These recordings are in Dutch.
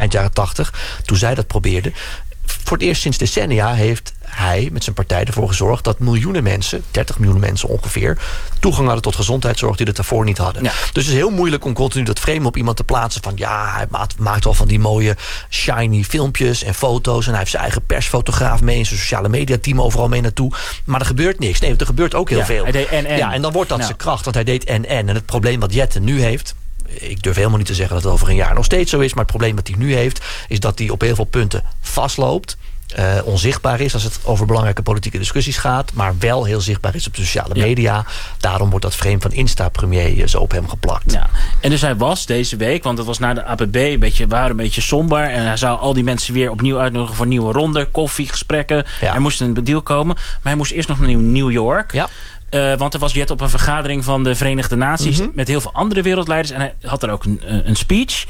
eind jaren 80, toen zij dat probeerde. Voor het eerst sinds decennia heeft hij met zijn partij ervoor gezorgd dat miljoenen mensen, 30 miljoen mensen ongeveer, toegang hadden tot gezondheidszorg die het daarvoor niet hadden. Ja. Dus het is heel moeilijk om continu dat frame op iemand te plaatsen van hij maakt wel van die mooie shiny filmpjes en foto's en hij heeft zijn eigen persfotograaf mee en zijn sociale media team overal mee naartoe. Maar er gebeurt niks. Nee, er gebeurt ook heel veel. Hij deed en dan wordt dat zijn kracht, want hij deed en het probleem wat Jette nu heeft, ik durf helemaal niet te zeggen dat het over een jaar nog steeds zo is, maar het probleem dat hij nu heeft, is dat hij op heel veel punten vastloopt. Onzichtbaar is als het over belangrijke politieke discussies gaat, maar wel heel zichtbaar is op de sociale media. Daarom wordt dat frame van Insta-premier zo op hem geplakt. Ja. En dus hij was deze week, want het was na de APB een beetje somber, en hij zou al die mensen weer opnieuw uitnodigen voor nieuwe ronden, koffie, gesprekken. Ja. Er moest een deal komen, maar hij moest eerst nog naar New York. Ja. Want er was Jet op een vergadering van de Verenigde Naties met heel veel andere wereldleiders en hij had er ook een speech.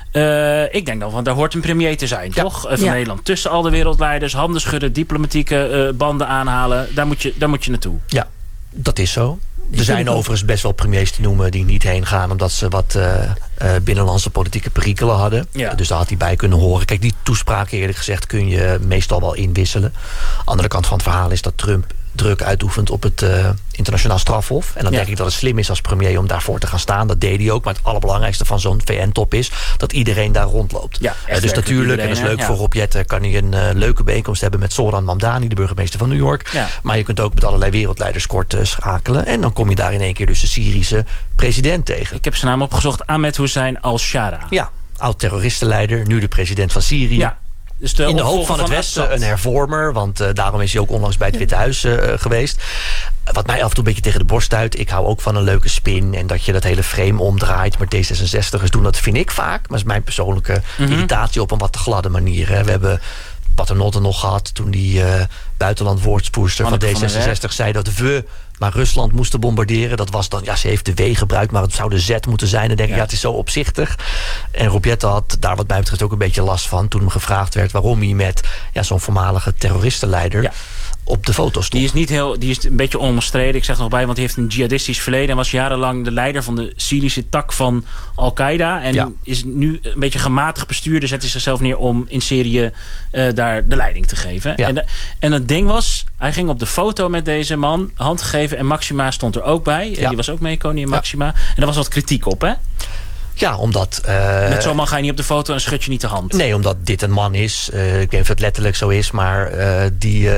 Ik denk dan, want daar hoort een premier te zijn, toch? Van Nederland. Tussen al de wereldleiders, handen schudden, diplomatieke banden aanhalen. Daar moet je naartoe. Ja, dat is zo. Er zijn overigens best wel premiers te noemen die niet heen gaan omdat ze wat binnenlandse politieke perikelen hadden. Ja. Dus daar had hij bij kunnen horen. Kijk, die toespraken eerlijk gezegd kun je meestal wel inwisselen. Andere kant van het verhaal is dat Trump druk uitoefent op het internationaal strafhof. En dan denk ik dat het slim is als premier om daarvoor te gaan staan. Dat deed hij ook. Maar het allerbelangrijkste van zo'n VN-top is dat iedereen daar rondloopt. Ja, dus natuurlijk, en dat is leuk voor Rob Jette, kan hij een leuke bijeenkomst hebben met Zoran Mamdani, de burgemeester van New York. Ja. Maar je kunt ook met allerlei wereldleiders kort schakelen. En dan kom je daar in één keer dus de Syrische president tegen. Ik heb zijn naam opgezocht. Ahmed Hussein al-Shara. Ja, oud-terroristenleider, nu de president van Syrië. Ja. Dus in de hoop van het Westen een hervormer. Want daarom is hij ook onlangs bij het Witte Huis geweest. Wat mij af en toe een beetje tegen de borst stuit. Ik hou ook van een leuke spin. En dat je dat hele frame omdraait. Maar D66'ers doen dat, vind ik vaak. Maar dat is mijn persoonlijke irritatie op een wat te gladde manier. Hè. We hebben Paternotte nog gehad. Toen die buitenlandwoordvoerster van D66 zei dat we maar Rusland moesten bombarderen. Dat was dan, ze heeft de W gebruikt, maar het zou de Z moeten zijn. Dan denk ik, het is zo opzichtig. En Rob Jette had daar wat mij betreft ook een beetje last van toen hem gevraagd werd waarom hij met zo'n voormalige terroristenleider op de foto stond. Die is een beetje onomstreden. Ik zeg er nog bij, want hij heeft een jihadistisch verleden en was jarenlang de leider van de Syrische tak van Al-Qaeda. En is nu een beetje gematigd bestuurder. Zet hij zichzelf neer om in Syrië daar de leiding te geven. Ja. En het ding was, hij ging op de foto met deze man, hand gegeven en Maxima stond er ook bij. Die was ook mee, koningin Maxima. En daar was wat kritiek op, hè? Ja, omdat met zo'n man ga je niet op de foto en schud je niet de hand. Nee, omdat dit een man is. Ik weet niet of het letterlijk zo is, maar die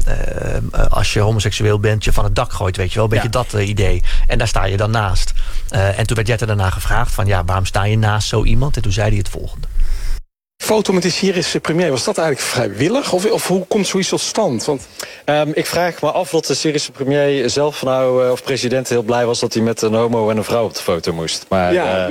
als je homoseksueel bent, je van het dak gooit, weet je wel. Een beetje dat idee. En daar sta je dan naast. En toen werd Jette daarna gevraagd van waarom sta je naast zo iemand? En toen zei hij het volgende. Foto met de Syrische premier, was dat eigenlijk vrijwillig? Of hoe komt zoiets tot stand? Want ik vraag me af dat de Syrische premier zelf of president heel blij was dat hij met een homo en een vrouw op de foto moest. Maar,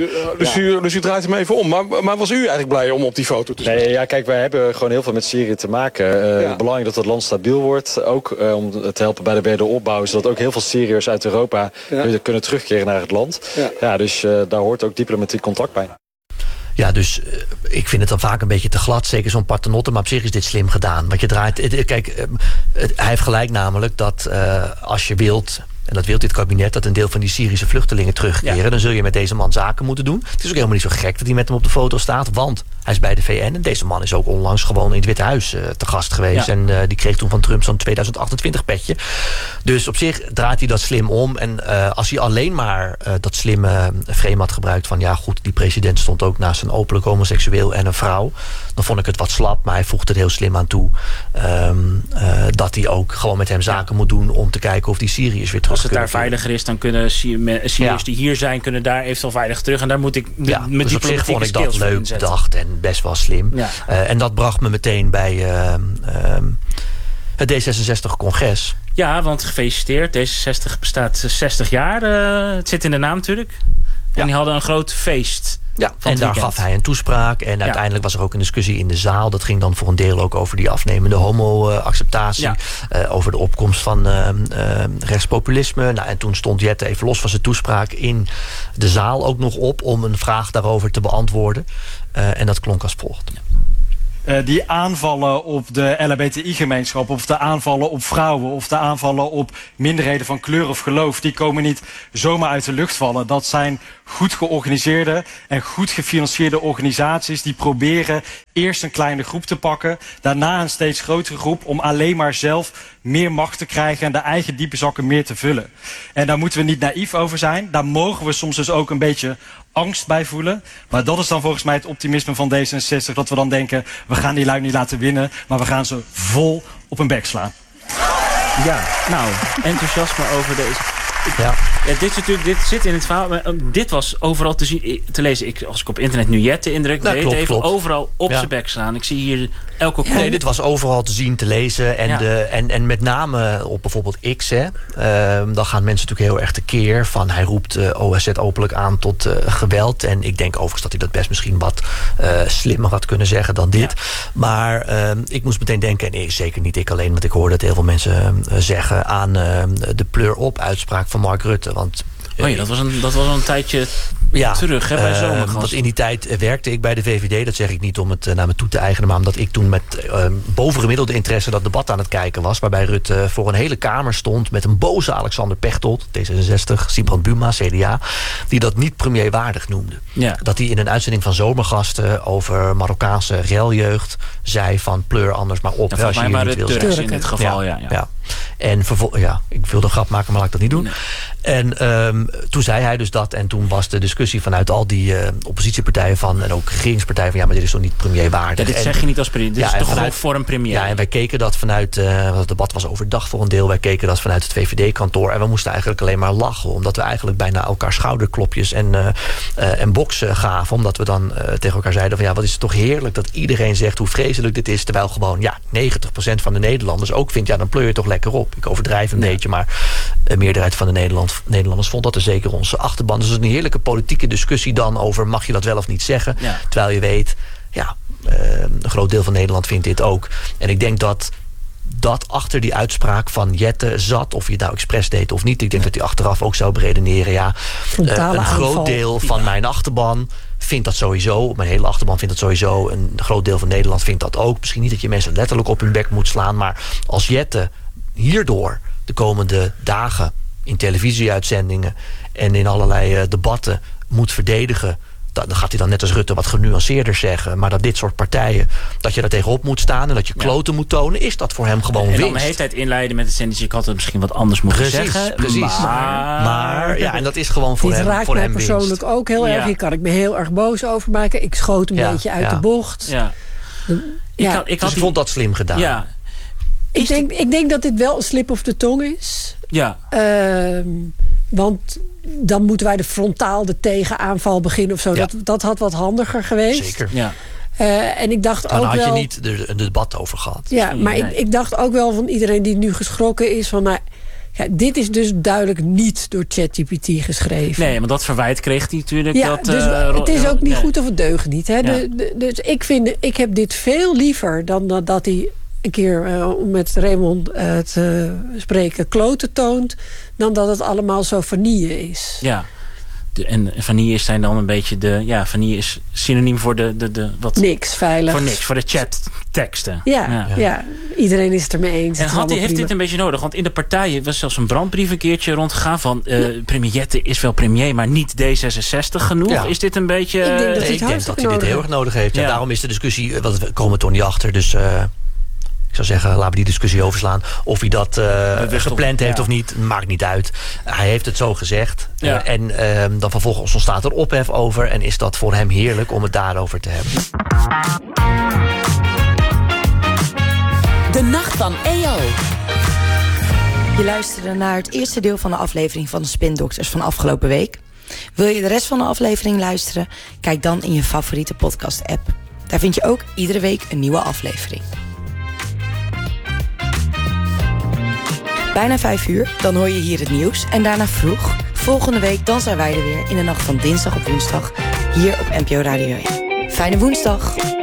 dus u draait hem even om. Maar was u eigenlijk blij om op die foto te staan? Nee, kijk, wij hebben gewoon heel veel met Syrië te maken. Belangrijk dat het land stabiel wordt. Ook om te helpen bij de wederopbouw. Zodat ook heel veel Syriërs uit Europa kunnen terugkeren naar het land. Ja, dus daar hoort ook diplomatiek contact bij. Ja, dus ik vind het dan vaak een beetje te glad. Zeker zo'n Paternotte, maar op zich is dit slim gedaan. Want je draait... Kijk, hij heeft gelijk namelijk dat als je wilt, en dat wil dit kabinet, dat een deel van die Syrische vluchtelingen terugkeren, dan zul je met deze man zaken moeten doen. Het is ook helemaal niet zo gek dat hij met hem op de foto staat, want hij is bij de VN. En deze man is ook onlangs gewoon in het Witte Huis te gast geweest. Ja. En die kreeg toen van Trump zo'n 2028 petje. Dus op zich draait hij dat slim om. En als hij alleen maar dat slimme frame had gebruikt van goed, die president stond ook naast een openlijk homoseksueel en een vrouw, dan vond ik het wat slap. Maar hij voegde er heel slim aan toe dat hij ook gewoon met hem zaken moet doen om te kijken of die Syriërs weer terug als het daar veiliger is, dan kunnen Syriërs die hier zijn, kunnen daar eventueel veilig terug. En daar moet ik met dus op zich vond ik dat leuk bedacht en best wel slim. Ja. En dat bracht me meteen bij het D66-congres. Ja, want gefeliciteerd. D66 bestaat 60 jaar. Het zit in de naam natuurlijk. En die hadden een groot feest. Ja, en daar gaf hij een toespraak. En uiteindelijk was er ook een discussie in de zaal. Dat ging dan voor een deel ook over die afnemende homo-acceptatie. Ja. Over de opkomst van rechtspopulisme. En toen stond Jette even los van zijn toespraak in de zaal ook nog op om een vraag daarover te beantwoorden. En dat klonk als volgt. die aanvallen op de LHBTI-gemeenschap, of de aanvallen op vrouwen, of de aanvallen op minderheden van kleur of geloof, die komen niet zomaar uit de lucht vallen. Dat zijn goed georganiseerde en goed gefinancierde organisaties die proberen eerst een kleine groep te pakken, daarna een steeds grotere groep, om alleen maar zelf meer macht te krijgen en de eigen diepe zakken meer te vullen. En daar moeten we niet naïef over zijn. Daar mogen we soms dus ook een beetje angst bij voelen. Maar dat is dan volgens mij het optimisme van D66. Dat we dan denken, we gaan die lui niet laten winnen, maar we gaan ze vol op hun bek slaan. Ja, nou, enthousiasme over deze. Ja. Dit zit in het verhaal. Maar dit was overal te lezen. Als ik op internet nu Jette indruk, klopt. Overal op zijn bek slaan. Ik zie hier elke kop. Nee, dit was overal te zien, te lezen. En met name op bijvoorbeeld X. Dan gaan mensen natuurlijk heel erg tekeer van hij roept OSZ openlijk aan tot geweld. En ik denk overigens dat hij dat best misschien wat slimmer had kunnen zeggen dan dit. Ja. Maar ik moest meteen denken, en zeker niet ik alleen, want ik hoorde dat heel veel mensen zeggen aan de pleur op uitspraak van Mark Rutte. Want dat was een tijdje terug bij Zomergast. Want in die tijd werkte ik bij de VVD. Dat zeg ik niet om het naar me toe te eigenen, maar omdat ik toen met bovengemiddelde interesse dat debat aan het kijken was, waarbij Rutte voor een hele Kamer stond met een boze Alexander Pechtold, D66, Sybrand Buma, CDA, die dat niet premierwaardig noemde. Ja. Dat hij in een uitzending van Zomergasten over Marokkaanse reljeugd zei van pleur anders maar op. Volgens mij waren het Turks in dit geval, ja. En ik wilde een grap maken, maar laat ik dat niet doen. Nee. En toen zei hij dus dat. En toen was de discussie vanuit al die oppositiepartijen en ook regeringspartijen van maar dit is toch niet premierwaardig. Ja, dit zeg je niet als premier. Dit is toch gewoon voor een premier. Ja, en wij keken dat vanuit, het debat was overdag voor een deel. Wij keken dat vanuit het VVD-kantoor. En we moesten eigenlijk alleen maar lachen. Omdat we eigenlijk bijna elkaar schouderklopjes en boksen gaven. Omdat we dan tegen elkaar zeiden van wat is het toch heerlijk dat iedereen zegt hoe vreselijk dit is. Terwijl gewoon 90% van de Nederlanders ook vindt, dan pleur je toch lekker op. Ik overdrijf een beetje, maar de meerderheid van de Nederlanders vond dat er zeker onze achterban. Dus het is een heerlijke politieke discussie dan over mag je dat wel of niet zeggen. Ja. Terwijl je weet, een groot deel van Nederland vindt dit ook. En ik denk dat achter die uitspraak van Jette zat, of je het nou expres deed of niet. Ik denk dat hij achteraf ook zou beredeneren. Een groot deel van mijn achterban vindt dat sowieso. Mijn hele achterban vindt dat sowieso. Een groot deel van Nederland vindt dat ook. Misschien niet dat je mensen letterlijk op hun bek moet slaan. Maar als Jette hierdoor de komende dagen in televisieuitzendingen en in allerlei debatten moet verdedigen, dan gaat hij dan net als Rutte wat genuanceerder zeggen. Maar dat dit soort partijen, dat je daar tegenop moet staan en dat je kloten moet tonen, is dat voor hem gewoon winst. En dan de hele tijd inleiden met het zinnetje, ik had het misschien wat anders moeten zeggen. Precies. Maar en dat is gewoon voor hem winst. Dit raakt mij persoonlijk ook heel erg. Hier kan ik me heel erg boos over maken. Ik schoot een beetje uit de bocht. Ja. Ik vond dat slim gedaan. Ja. Ik denk dat dit wel een slip of de tong is. Ja. Want dan moeten wij frontaal de tegenaanval beginnen of zo. Ja. Dat had wat handiger geweest. Zeker. Ja. En ik dacht dan ook had wel, je niet een debat over gehad. Ja, maar ik dacht ook wel van iedereen die nu geschrokken is van dit is dus duidelijk niet door ChatGPT geschreven. Nee, maar dat verwijt kreeg hij natuurlijk. Ja, dus het is ook niet goed of het deugt niet. Hè? Ja. Dus ik heb dit veel liever dan dat hij een keer om met Raymond te spreken kloten toont, dan dat het allemaal zo vanille is. Ja. En vanille zijn dan een beetje vanille is synoniem voor de wat niks veilig. Voor niks, voor de chatteksten. Ja, iedereen is het ermee eens. En heeft dit een beetje nodig? Want in de partijen was zelfs een brandbrief een keertje rondgegaan van premier Jette is wel premier, maar niet D66 genoeg. Ja. Is dit een beetje? Ik denk dat hij dit heel erg nodig heeft. Ja. En daarom is de discussie, we komen toch niet achter, dus ik zou zeggen, laten we die discussie overslaan. Of hij dat gepland heeft of niet, maakt niet uit. Hij heeft het zo gezegd. Ja. En dan vervolgens ontstaat er ophef over. En is dat voor hem heerlijk om het daarover te hebben. De Nacht van EO. Je luisterde naar het eerste deel van de aflevering van de Spindokters van afgelopen week. Wil je de rest van de aflevering luisteren? Kijk dan in je favoriete podcast-app. Daar vind je ook iedere week een nieuwe aflevering. Bijna 5 uur, dan hoor je hier het nieuws. En daarna vroeg, volgende week, dan zijn wij er weer in de nacht van dinsdag op woensdag. Hier op NPO Radio 1. Fijne woensdag!